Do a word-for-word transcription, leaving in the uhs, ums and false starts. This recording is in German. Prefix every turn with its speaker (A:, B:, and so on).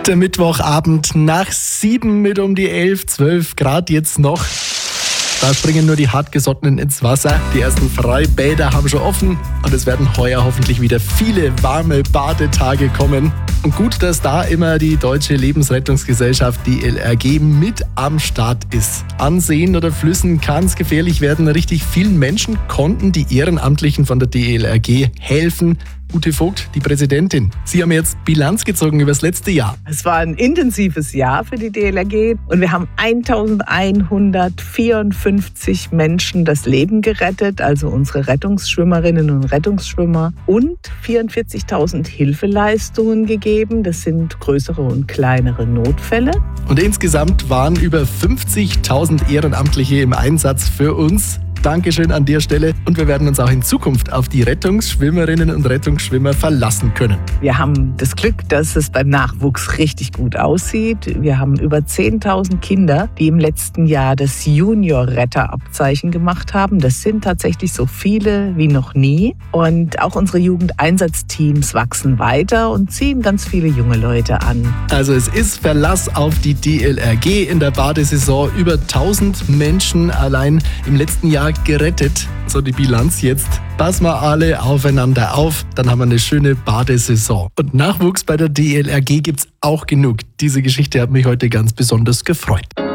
A: Der Mittwochabend nach sieben mit um die elf, zwölf Grad jetzt noch. Da springen nur die Hartgesottenen ins Wasser. Die ersten Freibäder haben schon offen und es werden heuer hoffentlich wieder viele warme Badetage kommen. Und gut, dass da immer die Deutsche Lebensrettungsgesellschaft D L R G mit am Start ist. An Seen oder Flüssen kann es gefährlich werden. Richtig vielen Menschen konnten die Ehrenamtlichen von der D L R G helfen. Ute Vogt, die Präsidentin. Sie haben jetzt Bilanz gezogen über das letzte Jahr.
B: Es war ein intensives Jahr für die D L R G und wir haben eintausendeinhundertvierundfünfzig Menschen das Leben gerettet, also unsere Rettungsschwimmerinnen und Rettungsschwimmer, und vierundvierzigtausend Hilfeleistungen gegeben. Das sind größere und kleinere Notfälle.
A: Und insgesamt waren über fünfzigtausend Ehrenamtliche im Einsatz für uns. Dankeschön an der Stelle und wir werden uns auch in Zukunft auf die Rettungsschwimmerinnen und Rettungsschwimmer verlassen können.
B: Wir haben das Glück, dass es beim Nachwuchs richtig gut aussieht. Wir haben über zehntausend Kinder, die im letzten Jahr das Junior-Retter-Abzeichen gemacht haben. Das sind tatsächlich so viele wie noch nie. Und auch unsere Jugendeinsatzteams wachsen weiter und ziehen ganz viele junge Leute an.
A: Also es ist Verlass auf die D L R G in der Badesaison. Über tausend Menschen allein im letzten Jahr gerettet. So die Bilanz jetzt. Passen wir alle aufeinander auf, dann haben wir eine schöne Badesaison. Und Nachwuchs bei der D L R G gibt's auch genug. Diese Geschichte hat mich heute ganz besonders gefreut.